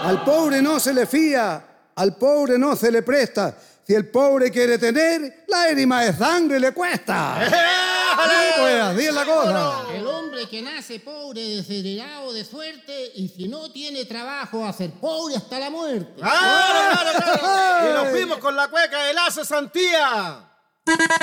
Al pobre no se le fía, al pobre no se le presta. Si el pobre quiere tener, lágrima de sangre le cuesta. Sí, pues, así es la cosa. El hombre que nace pobre, desheredado de suerte, y si no tiene trabajo, va a ser pobre hasta la muerte. ¡Claro! Y nos fuimos con la cueca de la cesantía.